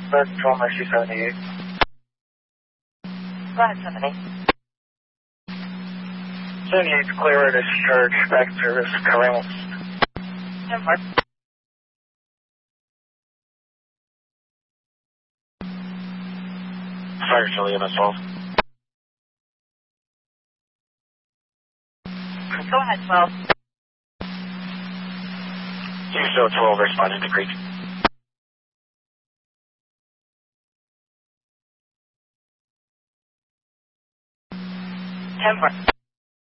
That's 12 Mercy 78. Go ahead, 78. 78's clear to discharge back service, Carrera. 10-4. Fire Chili, MS-12. Go ahead, 12. USO 12 responding to Creek. 10-4.